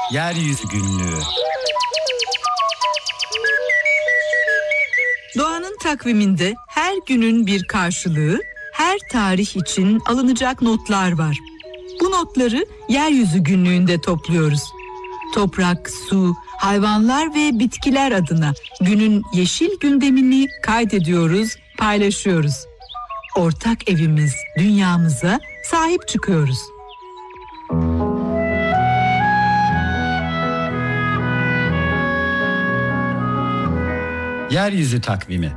Yeryüzü Günlüğü. Doğanın takviminde her günün bir karşılığı, her tarih için alınacak notlar var. Bu notları Yeryüzü Günlüğü'nde topluyoruz. Toprak, su, hayvanlar ve bitkiler adına günün yeşil gündemini kaydediyoruz, paylaşıyoruz. Ortak evimiz, dünyamıza sahip çıkıyoruz. Yeryüzü Takvimi.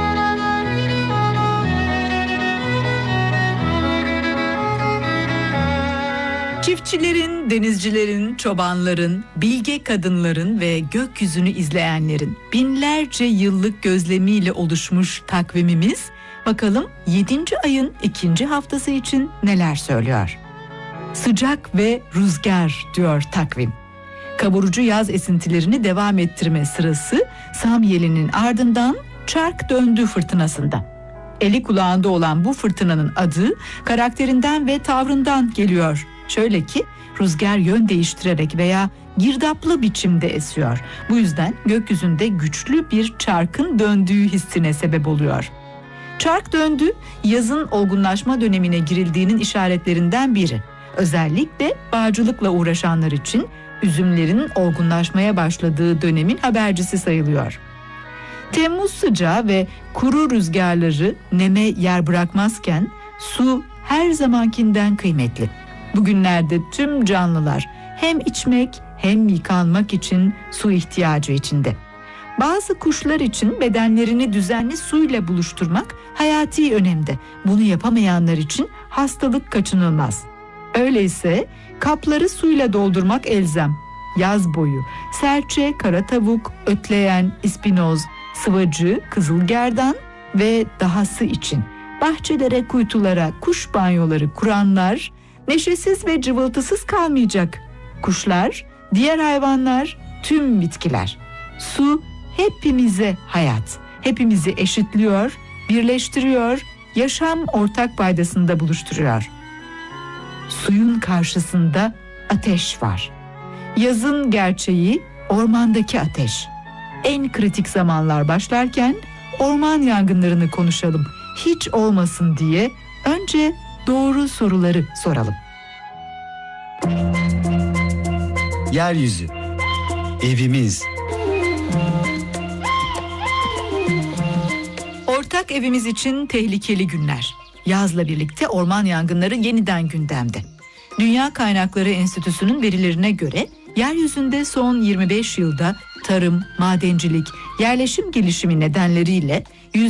Çiftçilerin, denizcilerin, çobanların, bilge kadınların ve gökyüzünü izleyenlerin binlerce yıllık gözlemiyle oluşmuş takvimimiz, bakalım 7. ayın 2. haftası için neler söylüyor? Sıcak ve rüzgar diyor takvim. Kavurucu yaz esintilerini devam ettirme sırası Samyeli'nin ardından çark döndü fırtınasında. Eli kulağında olan bu fırtınanın adı karakterinden ve tavrından geliyor. Şöyle ki rüzgar yön değiştirerek veya girdaplı biçimde esiyor. Bu yüzden gökyüzünde güçlü bir çarkın döndüğü hissine sebep oluyor. Çark döndü, yazın olgunlaşma dönemine girildiğinin işaretlerinden biri. Özellikle bağcılıkla uğraşanlar için üzümlerin olgunlaşmaya başladığı dönemin habercisi sayılıyor. Temmuz sıcağı ve kuru rüzgarları neme yer bırakmazken su her zamankinden kıymetli. Bugünlerde tüm canlılar hem içmek hem yıkanmak için su ihtiyacı içinde. Bazı kuşlar için bedenlerini düzenli suyla buluşturmak hayati önemde. Bunu yapamayanlar için hastalık kaçınılmaz. Öyleyse kapları suyla doldurmak elzem. Yaz boyu serçe, kara tavuk, ötleyen, ispinoz, sıvacı, kızılgerdan ve dahası için bahçelere, kuytulara, kuş banyoları kuranlar neşesiz ve cıvıltısız kalmayacak. Kuşlar, diğer hayvanlar, tüm bitkiler. Su hepimize hayat, hepimizi eşitliyor, birleştiriyor, yaşam ortak paydasında buluşturuyor. Suyun karşısında ateş var. Yazın gerçeği ormandaki ateş. En kritik zamanlar başlarken orman yangınlarını konuşalım. Hiç olmasın diye önce doğru soruları soralım. Yeryüzü. Evimiz. Ortak evimiz için tehlikeli günler. Yazla birlikte orman yangınları yeniden gündemde. Dünya Kaynakları Enstitüsü'nün verilerine göre yeryüzünde son 25 yılda tarım, madencilik, yerleşim gelişimi nedenleriyle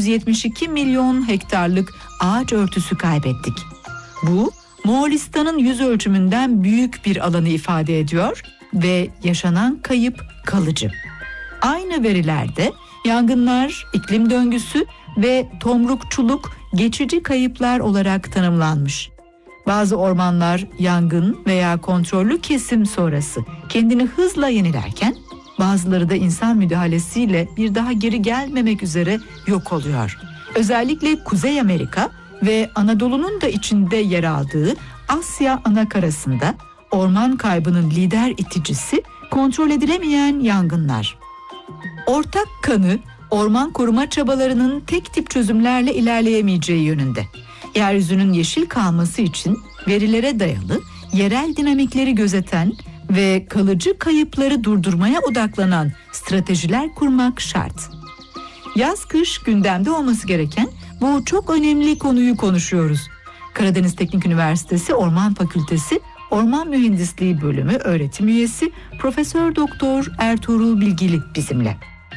172 milyon hektarlık ağaç örtüsü kaybettik. Bu, Moğolistan'ın yüz ölçümünden büyük bir alanı ifade ediyor ve yaşanan kayıp kalıcı. Aynı verilerde yangınlar, iklim döngüsü ve tomrukçuluk geçici kayıplar olarak tanımlanmış. Bazı ormanlar yangın veya kontrollü kesim sonrası kendini hızla yenilerken bazıları da insan müdahalesiyle bir daha geri gelmemek üzere yok oluyor. Özellikle Kuzey Amerika ve Anadolu'nun da içinde yer aldığı Asya anakarasında orman kaybının lider iticisi kontrol edilemeyen yangınlar. Ortak kanı orman koruma çabalarının tek tip çözümlerle ilerleyemeyeceği yönünde. Yeryüzünün yeşil kalması için verilere dayalı, yerel dinamikleri gözeten ve kalıcı kayıpları durdurmaya odaklanan stratejiler kurmak şart. Yaz-kış gündemde olması gereken bu çok önemli konuyu konuşuyoruz. Karadeniz Teknik Üniversitesi Orman Fakültesi Orman Mühendisliği Bölümü öğretim üyesi Profesör Doktor Ertuğrul Bilgili bizimle.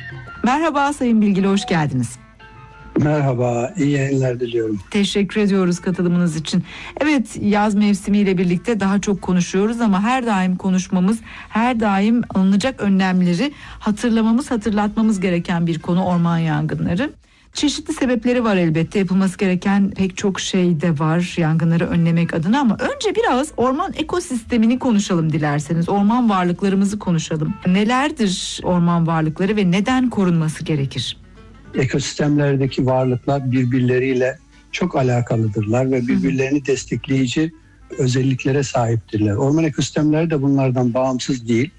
Merhaba Sayın Bilgili, hoş geldiniz. Merhaba, iyi yayınlar diliyorum. Teşekkür ediyoruz katılımınız için. Evet, yaz mevsimiyle birlikte daha çok konuşuyoruz ama her daim konuşmamız, her daim alınacak önlemleri hatırlatmamız gereken bir konu orman yangınları. Çeşitli sebepleri var elbette, yapılması gereken pek çok şey de var yangınları önlemek adına ama önce biraz orman ekosistemini konuşalım dilerseniz. Orman varlıklarımızı konuşalım. Nelerdir orman varlıkları ve neden korunması gerekir? Ekosistemlerdeki varlıklar birbirleriyle çok alakalıdırlar ve birbirlerini destekleyici özelliklere sahiptirler. Orman ekosistemleri de bunlardan bağımsız değil.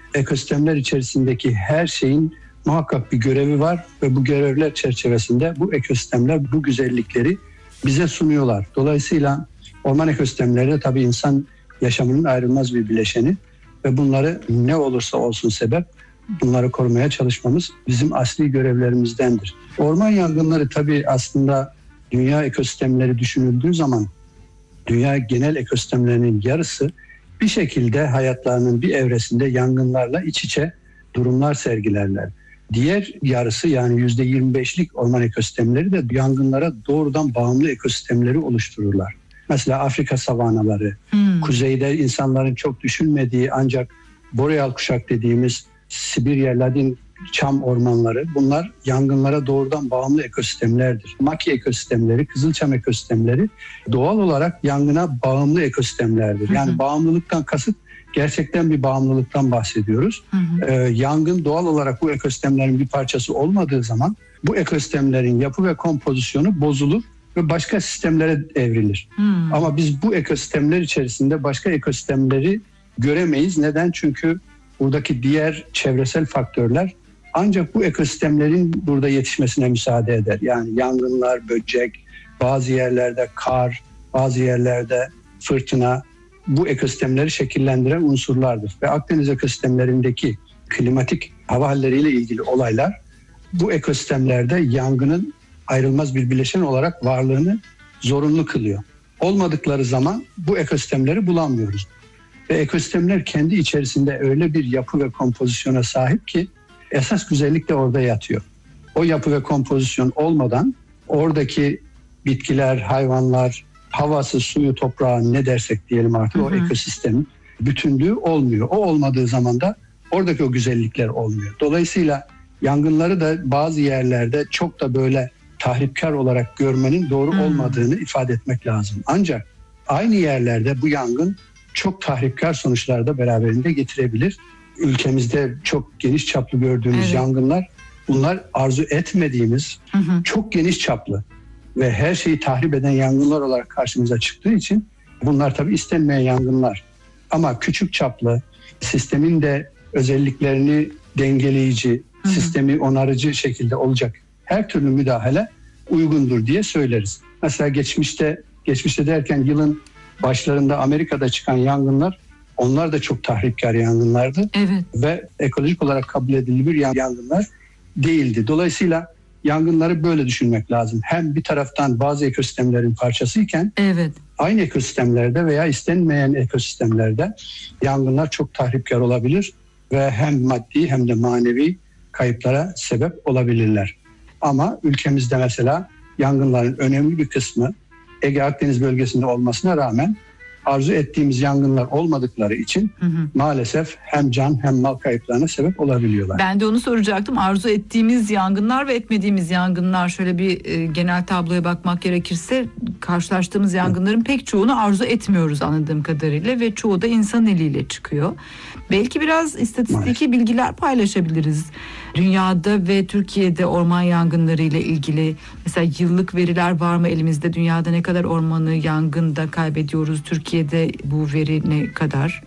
ekosistemler içerisindeki her şeyin muhakkak bir görevi var ve bu görevler çerçevesinde bu ekosistemler bu güzellikleri bize sunuyorlar. Dolayısıyla orman ekosistemleri de tabii insan yaşamının ayrılmaz bir bileşeni ve bunları ne olursa olsun sebep bunları korumaya çalışmamız bizim asli görevlerimizdendir. Orman yangınları tabii aslında dünya ekosistemleri düşünüldüğü zaman dünya genel ekosistemlerinin yarısı bir şekilde hayatlarının bir evresinde yangınlarla iç içe durumlar sergilerler. Diğer yarısı yani %25'lik orman ekosistemleri de yangınlara doğrudan bağımlı ekosistemleri oluştururlar. Mesela Afrika savanaları, kuzeyde insanların çok düşünmediği ancak boreal kuşak dediğimiz Sibirya, Ladin çam ormanları, bunlar yangınlara doğrudan bağımlı ekosistemlerdir. Maki ekosistemleri, kızılçam ekosistemleri doğal olarak yangına bağımlı ekosistemlerdir. Yani bağımlılıktan kasıt gerçekten bir bağımlılıktan bahsediyoruz. Yangın doğal olarak bu ekosistemlerin bir parçası olmadığı zaman bu ekosistemlerin yapı ve kompozisyonu bozulur ve başka sistemlere evrilir. Ama biz bu ekosistemler içerisinde başka ekosistemleri göremeyiz. Neden? Çünkü buradaki diğer çevresel faktörler ancak bu ekosistemlerin burada yetişmesine müsaade eder. Yani yangınlar, böcek, bazı yerlerde kar, bazı yerlerde fırtına bu ekosistemleri şekillendiren unsurlardır. Ve Akdeniz ekosistemlerindeki klimatik hava halleriyle ilgili olaylar bu ekosistemlerde yangının ayrılmaz bir bileşen olarak varlığını zorunlu kılıyor. Olmadıkları zaman bu ekosistemleri bulamıyoruz. Ve ekosistemler kendi içerisinde öyle bir yapı ve kompozisyona sahip ki esas güzellik de orada yatıyor. O yapı ve kompozisyon olmadan oradaki bitkiler, hayvanlar, havası, suyu, toprağı ne dersek diyelim artık o ekosistemin bütünlüğü olmuyor. O olmadığı zaman da oradaki o güzellikler olmuyor. Dolayısıyla yangınları da bazı yerlerde çok da böyle tahripkar olarak görmenin doğru olmadığını ifade etmek lazım. Ancak aynı yerlerde bu yangın çok tahripkar sonuçlar da beraberinde getirebilir. Ülkemizde çok geniş çaplı gördüğümüz yangınlar, bunlar arzu etmediğimiz çok geniş çaplı ve her şeyi tahrip eden yangınlar olarak karşımıza çıktığı için bunlar tabii istenmeyen yangınlar. Ama küçük çaplı, sistemin de özelliklerini dengeleyici, sistemi onarıcı şekilde olacak her türlü müdahale uygundur diye söyleriz. Mesela geçmişte derken yılın başlarında Amerika'da çıkan yangınlar, onlar da çok tahripkar yangınlardı. Evet. Ve ekolojik olarak kabul edilebilir yangınlar değildi. Dolayısıyla yangınları böyle düşünmek lazım. Hem bir taraftan bazı ekosistemlerin parçasıyken aynı ekosistemlerde veya istenmeyen ekosistemlerde yangınlar çok tahripkar olabilir ve hem maddi hem de manevi kayıplara sebep olabilirler. Ama ülkemizde mesela yangınların önemli bir kısmı Ege Akdeniz bölgesinde olmasına rağmen arzu ettiğimiz yangınlar olmadıkları için maalesef hem can hem mal kayıplarına sebep olabiliyorlar. Ben de onu soracaktım. Arzu ettiğimiz yangınlar ve etmediğimiz yangınlar, şöyle bir genel tabloya bakmak gerekirse karşılaştığımız yangınların pek çoğunu arzu etmiyoruz anladığım kadarıyla ve çoğu da insan eliyle çıkıyor. Belki biraz istatistiki bilgiler paylaşabiliriz. Dünyada ve Türkiye'de orman yangınları ile ilgili mesela yıllık veriler var mı elimizde? Dünyada ne kadar ormanı yangında kaybediyoruz? Türkiye'de bu veri ne kadar?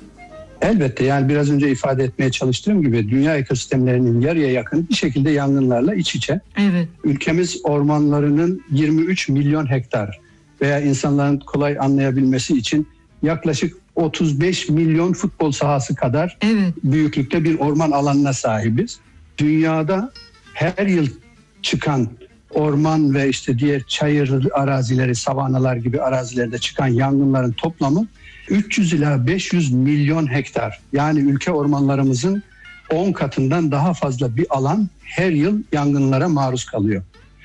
Elbette, yani biraz önce ifade etmeye çalıştığım gibi dünya ekosistemlerinin yarıya yakın bir şekilde yangınlarla iç içe. Evet. Ülkemiz ormanlarının 23 milyon hektar veya insanların kolay anlayabilmesi için yaklaşık 35 milyon futbol sahası kadar büyüklükte bir orman alanına sahibiz. Dünyada her yıl çıkan orman ve işte diğer çayır arazileri, savanalar gibi arazilerde çıkan yangınların toplamı 300 ila 500 milyon hektar. Yani ülke ormanlarımızın 10 katından daha fazla bir alan her yıl yangınlara maruz kalıyor.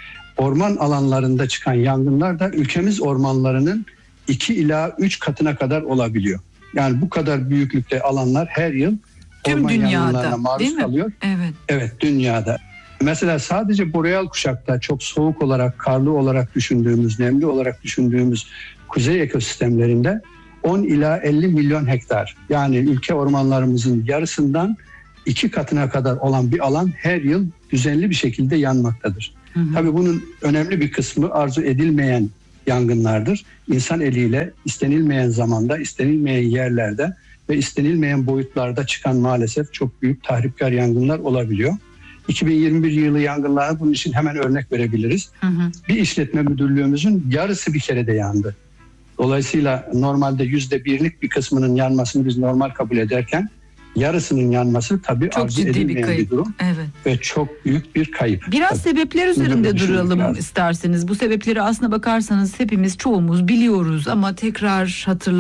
Orman alanlarında çıkan yangınlar da ülkemiz ormanlarının 2 ila 3 katına kadar olabiliyor. Yani bu kadar büyüklükte alanlar her yıl orman yangınlarına maruz kalıyor. Evet, dünyada. Mesela sadece boreal kuşakta çok soğuk olarak, karlı olarak düşündüğümüz, nemli olarak düşündüğümüz kuzey ekosistemlerinde 10 ila 50 milyon hektar, yani ülke ormanlarımızın yarısından 2 katına kadar olan bir alan her yıl düzenli bir şekilde yanmaktadır. Tabii bunun önemli bir kısmı arzu edilmeyen yangınlardır. İnsan eliyle istenilmeyen zamanda, istenilmeyen yerlerde ve istenilmeyen boyutlarda çıkan maalesef çok büyük tahripkar yangınlar olabiliyor. 2021 yılı yangınlarına bunun için hemen örnek verebiliriz. Bir işletme müdürlüğümüzün yarısı bir kerede yandı. Dolayısıyla normalde %1'lik bir kısmının yanmasını biz normal kabul ederken yarısının yanması tabii Çok arzu ciddi bir edilmeyen kayıp. bir durum Evet. ve çok büyük bir kayıp. Biraz Tabii. sebepler Bunu üzerinde da düşünmek duralım lazım. isterseniz. Bu sebepleri aslına bakarsanız hepimiz, çoğumuz biliyoruz ama tekrar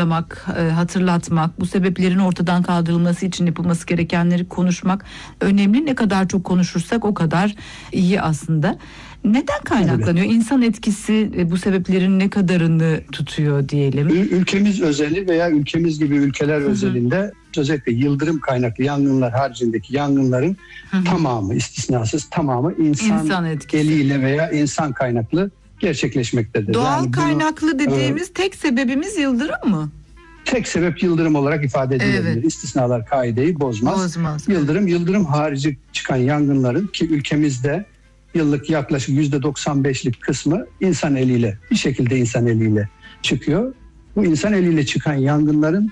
hatırlatmak, bu sebeplerin ortadan kaldırılması için yapılması gerekenleri konuşmak önemli. Ne kadar çok konuşursak o kadar iyi aslında. Neden kaynaklanıyor? İnsan etkisi bu sebeplerin ne kadarını tutuyor diyelim? Ülkemiz özeli veya ülkemiz gibi ülkeler özelinde özellikle yıldırım kaynaklı yangınlar haricindeki yangınların tamamı, istisnasız tamamı insan etkisi. eliyle veya insan kaynaklı gerçekleşmektedir. Doğal bunu, kaynaklı dediğimiz tek sebebimiz yıldırım mı? tek sebep yıldırım olarak ifade edilebilir. Evet. İstisnalar kaideyi bozmaz. Yıldırım harici çıkan yangınların ki ülkemizde yıllık yaklaşık %95'lik kısmı insan eliyle, bir şekilde insan eliyle çıkıyor. Bu insan eliyle çıkan yangınların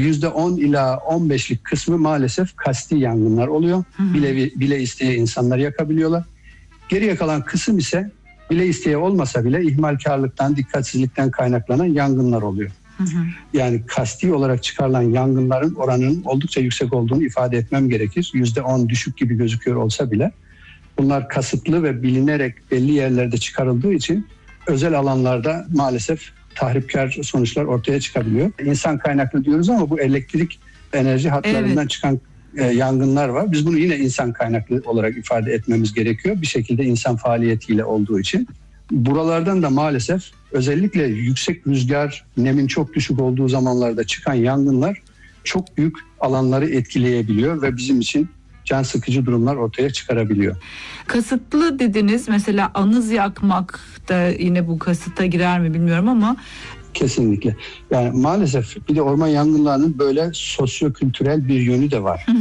%10 ila 15'lik kısmı maalesef kasti yangınlar oluyor. Bile isteye insanlar yakabiliyorlar. Geriye kalan kısım ise bile isteye olmasa bile ihmalkarlıktan, dikkatsizlikten kaynaklanan yangınlar oluyor. Yani kasti olarak çıkarılan yangınların oranının oldukça yüksek olduğunu ifade etmem gerekir. %10 düşük gibi gözüküyor olsa bile. Bunlar kasıtlı ve bilinerek belli yerlerde çıkarıldığı için özel alanlarda maalesef tahripkar sonuçlar ortaya çıkabiliyor. İnsan kaynaklı diyoruz ama bu elektrik enerji hatlarından çıkan yangınlar var. Biz bunu yine insan kaynaklı olarak ifade etmemiz gerekiyor. Bir şekilde insan faaliyetiyle olduğu için. Buralardan da maalesef özellikle yüksek rüzgar, nemin çok düşük olduğu zamanlarda çıkan yangınlar çok büyük alanları etkileyebiliyor ve bizim için can sıkıcı durumlar ortaya çıkarabiliyor. Kasıtlı dediniz, mesela anız yakmak da yine bu kasıta girer mi bilmiyorum ama. Kesinlikle. Yani maalesef bir de orman yangınlarının böyle sosyo-kültürel bir yönü de var.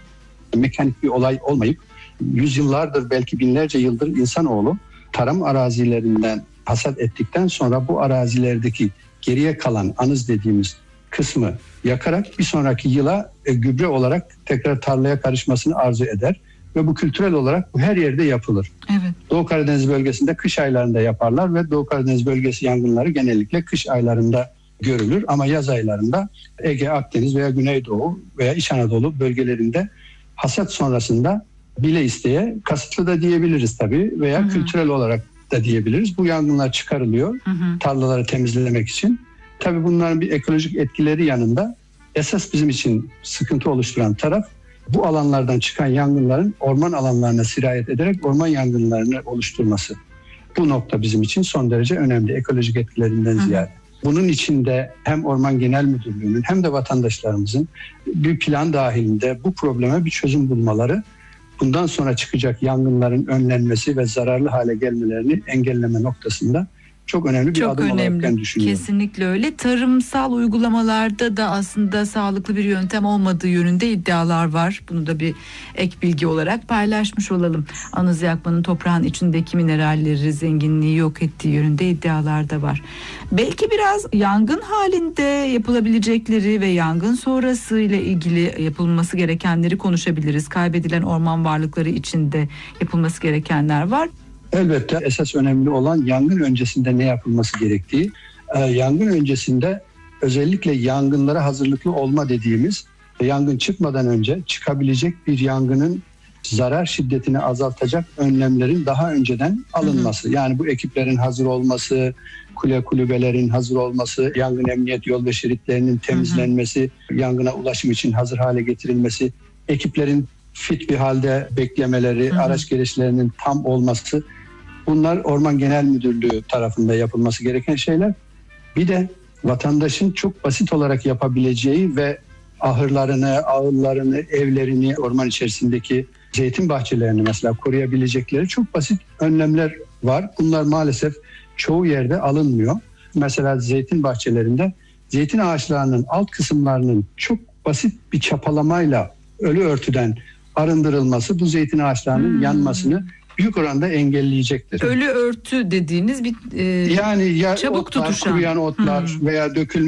Mekanik bir olay olmayıp yüzyıllardır, belki binlerce yıldır insanoğlu tarım arazilerinden hasat ettikten sonra bu arazilerdeki geriye kalan anız dediğimiz kısmı yakarak bir sonraki yıla gübre olarak tekrar tarlaya karışmasını arzu eder ve bu kültürel olarak bu her yerde yapılır. Evet. Doğu Karadeniz bölgesinde kış aylarında yaparlar ve Doğu Karadeniz bölgesi yangınları genellikle kış aylarında görülür ama yaz aylarında Ege, Akdeniz veya Güneydoğu veya İç Anadolu bölgelerinde hasat sonrasında bile isteye, kasıtlı da diyebiliriz tabii veya kültürel olarak da diyebiliriz. Bu yangınlar çıkarılıyor tarlaları temizlemek için. Tabii bunların bir ekolojik etkileri yanında esas bizim için sıkıntı oluşturan taraf bu alanlardan çıkan yangınların orman alanlarına sirayet ederek orman yangınlarını oluşturması. Bu nokta bizim için son derece önemli ekolojik etkilerinden ziyade. Bunun içinde hem Orman Genel Müdürlüğü'nün hem de vatandaşlarımızın bir plan dahilinde bu probleme bir çözüm bulmaları, bundan sonra çıkacak yangınların önlenmesi ve zararlı hale gelmelerini engelleme noktasında çok önemli bir adım olarak ben düşünüyorum. Kesinlikle öyle. Tarımsal uygulamalarda da aslında sağlıklı bir yöntem olmadığı yönünde iddialar var. Bunu da bir ek bilgi olarak paylaşmış olalım. Anız yakmanın toprağın içindeki mineralleri, zenginliği yok ettiği yönünde iddialar da var. Belki biraz yangın halinde yapılabilecekleri ve yangın sonrası ile ilgili yapılması gerekenleri konuşabiliriz. Kaybedilen orman varlıkları içinde yapılması gerekenler var. Elbette esas önemli olan yangın öncesinde ne yapılması gerektiği. Yangın öncesinde özellikle yangınlara hazırlıklı olma dediğimiz, yangın çıkmadan önce çıkabilecek bir yangının zarar şiddetini azaltacak önlemlerin daha önceden alınması. Yani bu ekiplerin hazır olması, kulübelerin hazır olması, yangın emniyet yol ve şeritlerinin temizlenmesi, yangına ulaşım için hazır hale getirilmesi, ekiplerin fit bir halde beklemeleri, araç gereçlerinin tam olması. Bunlar Orman Genel Müdürlüğü tarafında yapılması gereken şeyler. Bir de vatandaşın çok basit olarak yapabileceği ve ahırlarını, ağıllarını, evlerini, orman içerisindeki zeytin bahçelerini mesela koruyabilecekleri çok basit önlemler var. Bunlar maalesef çoğu yerde alınmıyor. Mesela zeytin bahçelerinde zeytin ağaçlarının alt kısımlarının çok basit bir çapalamayla ölü örtüden arındırılması bu zeytin ağaçlarının yanmasını büyük oranda engelleyecektir. Ölü örtü dediğiniz bir yani ya çabuk otlar, tutuşan, kuruyan otlar veya dökülmüş